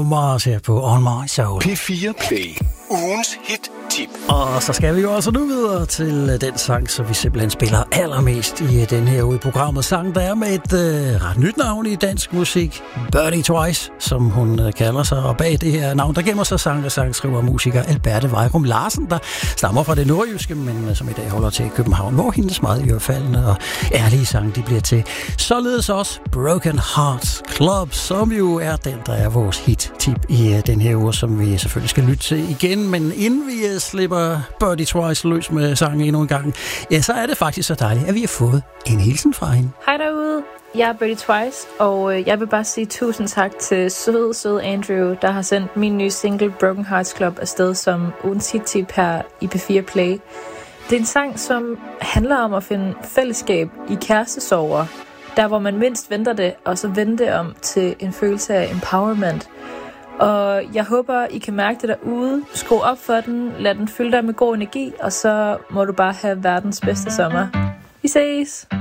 Mars her på On My Soul. P4 Play. Ugens hit-tip. Og så skal vi jo også nu videre til den sang, som vi simpelthen spiller allermest i den her uge i programmet. Sang, der er med et ret nyt navn i dansk musik. Birdie Twice, som hun kalder sig. Og bag det her navn, der gemmer sig sangskriver musiker Alberte Vejrum Larsen, der stammer fra det nordjyske, men som i dag holder til i København, hvor hendes meget iørefaldende og ærlige sang, de bliver til. Således også Broken Hearts Club, som jo er den, der er vores hit-tip i den her uge, som vi selvfølgelig skal lytte til igen. Men inden vi slipper Birdie Twice løs med sangen endnu en gang, ja, så er det faktisk så dejligt, at vi har fået en hilsen fra hende. Hej derude, jeg er Birdie Twice, og jeg vil bare sige tusind tak til søde Andrew, der har sendt min nye single Broken Hearts Club afsted som ugens hit-tip her i P4 Play. Det er en sang, som handler om at finde fællesskab i kærestesorger, der hvor man mindst venter det, og så vende det om til en følelse af empowerment. Og jeg håber, I kan mærke det derude. Skru op for den, lad den fylde dig med god energi, og så må du bare have verdens bedste sommer. Vi ses!